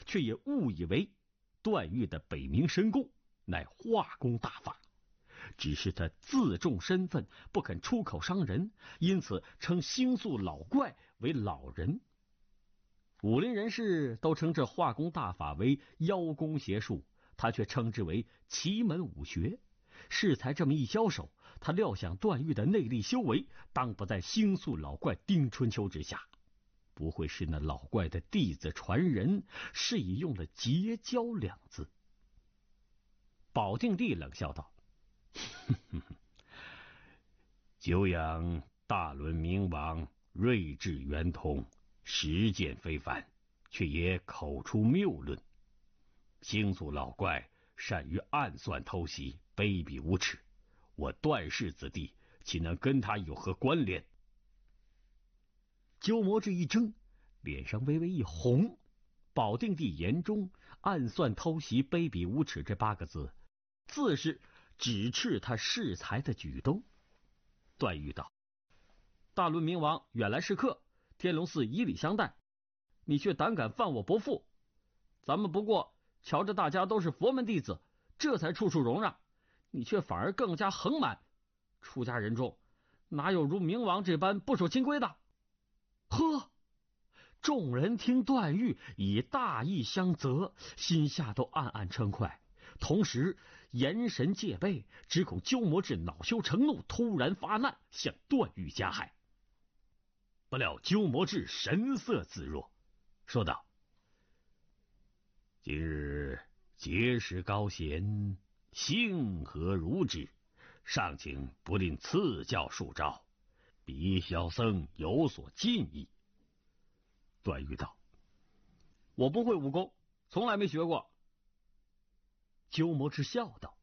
却也误以为段誉的北冥神功乃化功大法，只是他自重身份，不肯出口伤人，因此称星宿老怪为老人。武林人士都称这化功大法为妖功邪术，他却称之为奇门武学。适才这么一交手，他料想段誉的内力修为当不在星宿老怪丁春秋之下，不会是那老怪的弟子传人，是以用了结交两字。保定帝冷笑道：久仰大伦明王睿智圆通，实践非凡，却也口出谬论。星宿老怪善于暗算偷袭，卑鄙无耻，我段氏子弟岂能跟他有何关联？鸠摩智一怔，脸上微微一红。保定帝言中暗算偷袭、卑鄙无耻这8个字，自是指斥他适才的举动。段誉道：大伦明王远来是客，天龙寺以礼相待，你却胆敢犯我伯父。咱们不过瞧着大家都是佛门弟子，这才处处容让，你却反而更加横蛮。出家人中哪有如明王这般不守清规的？呵！众人听段誉以大义相责，心下都暗暗称快，同时严神戒备，只恐鸠摩智恼羞成怒，突然发难，向段誉加害。不料鸠摩智神色自若，说道：今日结识高贤，幸何如之，尚请不吝赐教数招，彼小僧有所进意。段誉道：我不会武功，从来没学过。鸠摩智笑道：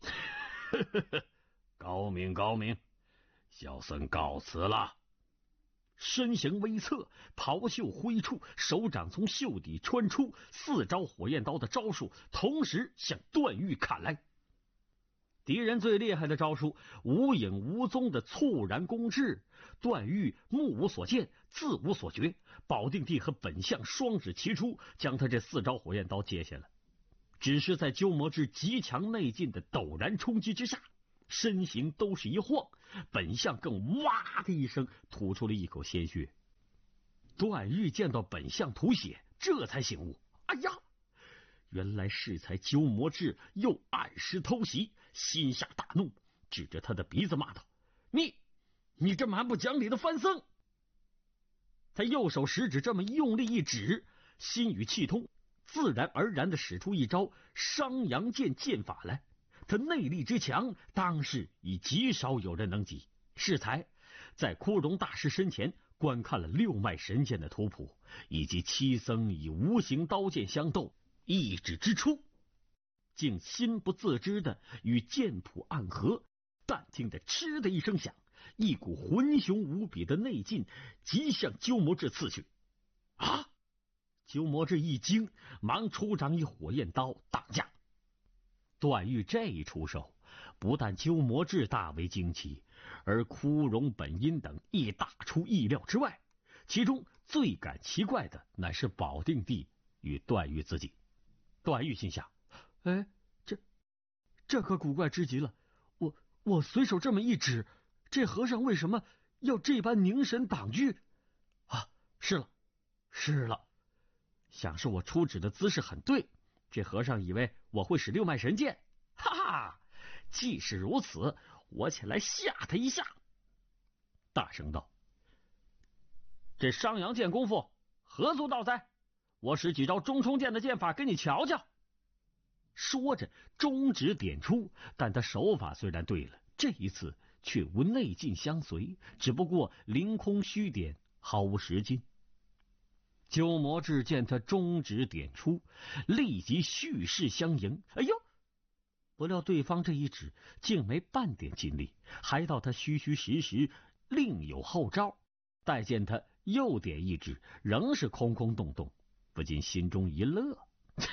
高明高明，小僧告辞了。身形微侧，袍袖挥出，手掌从袖底穿出，4招火焰刀的招数同时向段誉砍来。敌人最厉害的招数无影无踪的猝然攻至，段誉目无所见，自无所觉。保定帝和本相双指齐出，将他这4招火焰刀接下来。只是在鸠摩智极强内劲的陡然冲击之下，身形都是一晃，本相更哇的一声吐出了一口鲜血。段誉见到本相吐血，这才醒悟，哎呀，原来适才鸠摩智又暗施偷袭，心下大怒，指着他的鼻子骂道：你这蛮不讲理的番僧！他右手食指这么用力一指，心语气通，自然而然地使出一招商阳剑剑法来。他内力之强，当世已极少有人能及。适才在枯荣大师身前观看了6脉神剑的图谱，以及七僧以无形刀剑相斗，一指之出，竟心不自知的与剑谱暗合。但听得嗤的一声响，一股浑雄无比的内劲急向鸠摩智刺去。啊！鸠摩智一惊，忙出掌以火焰刀挡架。段誉这一出手，不但鸠摩智大为惊奇，而枯荣、本因等亦大出意料之外。其中最感奇怪的乃是保定帝与段誉自己。段誉心想：哎，这可古怪之极了。我随手这么一指，这和尚为什么要这般凝神挡拒？啊，是了，想是我出指的姿势很对，这和尚以为我会使6脉神剑，哈哈！既是如此，我且来吓他一下。大声道：这商阳剑功夫何足道哉？我使几招中冲剑的剑法给你瞧瞧。说着中指点出，但他手法虽然对了，这一次却无内劲相随，只不过凌空虚点，毫无实劲。鸠摩智见他中指点出，立即蓄势相迎。哎呦！不料对方这一指竟没半点劲力，还道他虚虚实实另有后招。待见他又点一指，仍是空空洞洞，不禁心中一乐。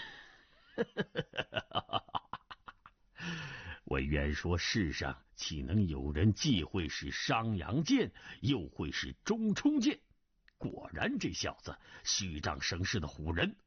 我原说世上岂能有人既会使商阳剑，又会使中冲剑？果然这小子虚张声势的唬人，